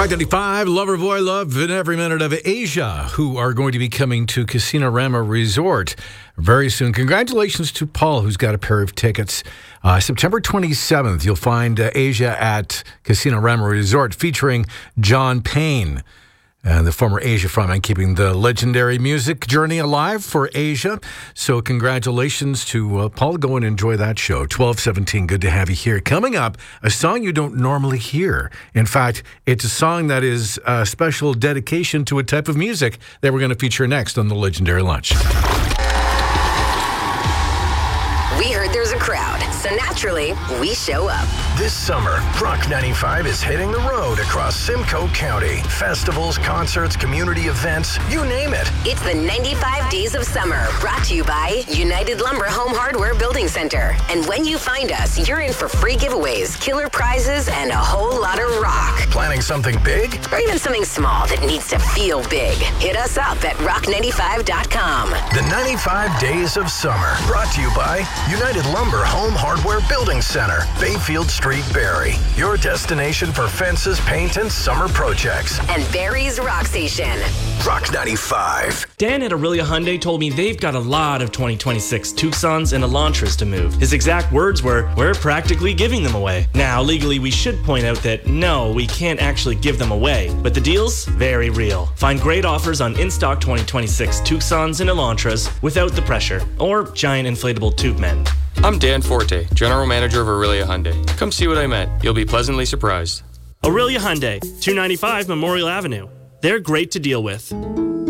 Rock 95, Lover Boy Love in every minute of Asia, who are going to be coming to Casino-Rama Resort very soon. Congratulations to Paul, who's got a pair of tickets. September 27th, you'll find Asia at Casino-Rama Resort featuring John Payne, the former Asia frontman, keeping the legendary music journey alive for Asia. So congratulations to Paul. Go and enjoy that show. 12:17, good to have you here. Coming up, a song you don't normally hear. In fact, it's a song that is a special dedication to a type of music that we're going to feature next on The Legendary Lunch. We heard there's a crowd, so naturally, we show up. This summer, Rock 95 is hitting the road across Simcoe County. Festivals, concerts, community events, you name it. It's the 95 Days of Summer, brought to you by United Lumber Home Hardware Building Center. And when you find us, you're in for free giveaways, killer prizes, and a whole lot of rock. Planning something big? Or even something small that needs to feel big. Hit us up at rock95.com. The 95 Days of Summer, brought to you by United Lumber Home Hardware Building Center, Bayfield Street, Barrie. Your destination for fences, paint, and summer projects. And Barrie's Rock Station. Rock 95. Dan at Aurelia Hyundai told me they've got a lot of 2026 Tucsons and Elantras to move. His exact words were, "We're practically giving them away." Now, legally, we should point out that no, we can't actually give them away, but the deal's very real. Find great offers on in-stock 2026 Tucsons and Elantras without the pressure or giant inflatable tube men. I'm Dan Forte, General Manager of Aurelia Hyundai. Come see what I meant. You'll be pleasantly surprised. Aurelia Hyundai, 295 Memorial Avenue. They're great to deal with.